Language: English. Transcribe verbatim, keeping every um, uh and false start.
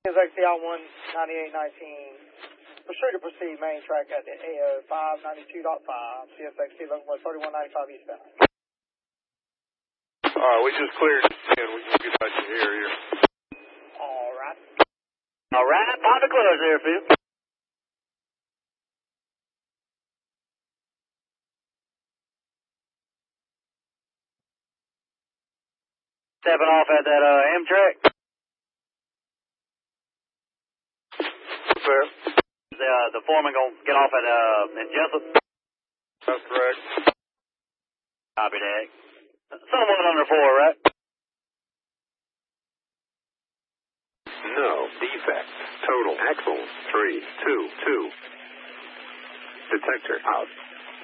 Is X D I one ninety-eight nineteen. Proceed to proceed main track at the A O five ninety-two point five. C S X T locomotive thirty-one ninety-five eastbound. Alright, we just cleared and we can get back to the area. Alright. Alright, pop the close there, Phil. Stepping off at that uh, Amtrak. Fair. The, uh, the foreman gonna get off at uh, in Jessup. That's correct. Copy that. Someone under four, right? No. Defect. Total. Axle. Three. Two. Two. Detector out.